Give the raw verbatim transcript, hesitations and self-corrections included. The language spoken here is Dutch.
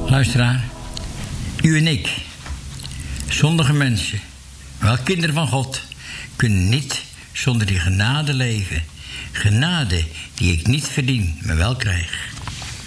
Luisteraar, u en ik, zondige mensen, wel kinderen van God, kunnen niet zonder die genade leven. Genade die ik niet verdien, maar wel krijg.